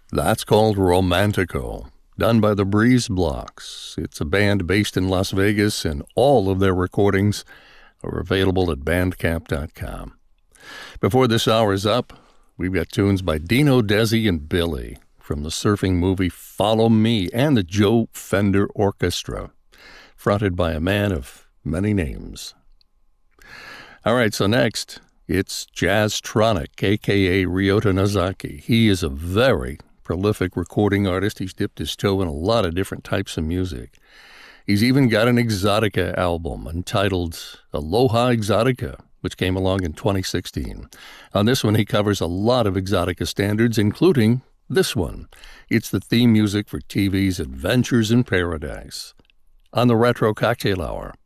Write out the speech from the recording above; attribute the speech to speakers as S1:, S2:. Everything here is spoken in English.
S1: That's called Romantico, done by the Breeze Blocks. It's a band based in Las Vegas, and all of their recordings are available at bandcamp.com. Before this hour is up, we've got tunes by Dino Desi and Billy from the surfing movie Follow Me and the Joe Fender Orchestra, fronted by a man of many names. All right, so next, it's Jazztronic, a.k.a. Ryota Nozaki. He is a very prolific recording artist. He's dipped his toe in a lot of different types of music. He's even got an Exotica album entitled Aloha Exotica, which came along in 2016. On this one, he covers a lot of Exotica standards, including this one. It's the theme music for TV's Adventures in Paradise. On the Retro Cocktail Hour,